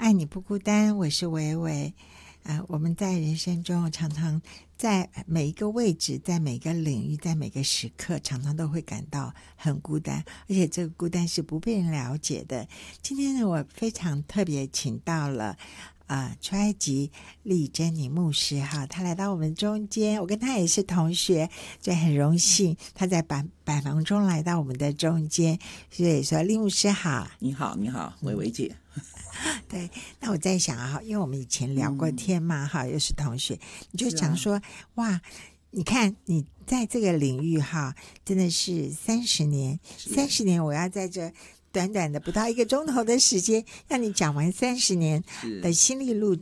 爱你不孤单，我是维维。我们在人生中常常在每一个位置，在每个领域，在每个时刻，常常都会感到很孤单，而且这个孤单是不被人了解的。今天呢，我非常特别请到了出埃及利珍妮牧师哈，他来到我们中间，我跟他也是同学，所以很荣幸他在百忙中来到我们的中间。所以说，利牧师好。 你好，你好，维维姐。 对，那我在想啊，因为我们以前聊过天嘛，哈，又是同学，你就想说，哇，你看你在这个领域哈，真的是30年，30年，我要在这短短的不到1个钟头的时间，让你讲完30年的心理路